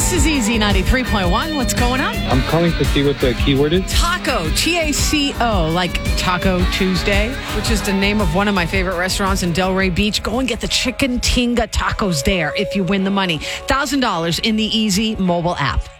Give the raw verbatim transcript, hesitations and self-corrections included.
This is Easy ninety-three point one. What's going on? I'm calling to see what the keyword is. Taco, T A C O, like Taco Tuesday, which is the name of one of my favorite restaurants in Delray Beach. Go and get the Chicken Tinga tacos there if you win the money. one thousand dollars in the Easy mobile app.